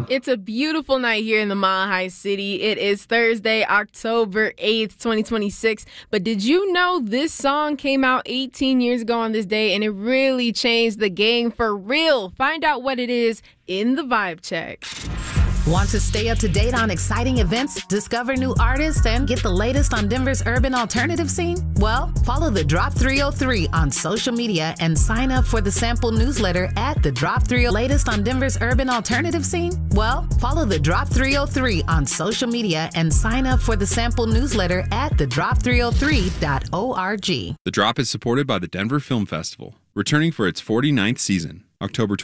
It's a beautiful night here in the Mile High City. It is Thursday, October 8th, 2026. But did you know this song came out 18 years ago on this day, and it really changed the game for real? Find out what it is in the Vibe Check. Want to stay up to date on exciting events, discover new artists, and get the latest on Denver's urban alternative scene? Well, follow The Drop 303 on social media and sign up for the sample newsletter at The Drop 303. Latest on Denver's urban alternative scene? Well, follow The Drop 303 on social media and sign up for the sample newsletter at thedrop303.org. The Drop is supported by the Denver Film Festival, returning for its 49th season, October